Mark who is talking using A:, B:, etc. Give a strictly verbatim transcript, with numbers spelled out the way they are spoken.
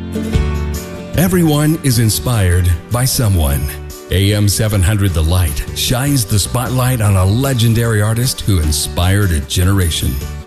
A: Everyone is inspired by someone. A M seven hundred The Light shines the spotlight on a legendary artist who inspired a generation.